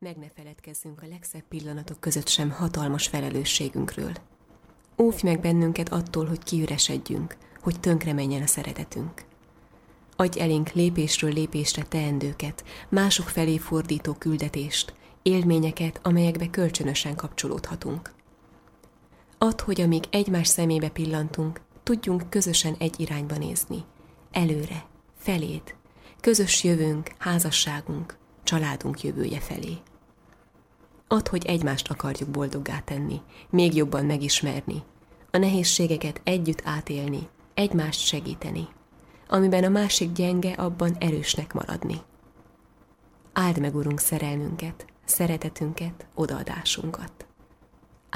meg ne feledkezzünk a legszebb pillanatok között sem hatalmas felelősségünkről. Óvj meg bennünket attól, hogy kiüresedjünk, hogy tönkre menjen a szeretetünk. Adj elénk lépésről lépésre teendőket, mások felé fordító küldetést, élményeket, amelyekbe kölcsönösen kapcsolódhatunk. Add, hogy amíg egymás szemébe pillantunk, tudjunk közösen egy irányba nézni. Előre, feléd, közös jövőnk, házasságunk, családunk jövője felé. Add, hogy egymást akarjuk boldoggá tenni, még jobban megismerni, a nehézségeket együtt átélni, egymást segíteni, amiben a másik gyenge, abban erősnek maradni. Áld meg, Urunk, szerelmünket, szeretetünket, odaadásunkat.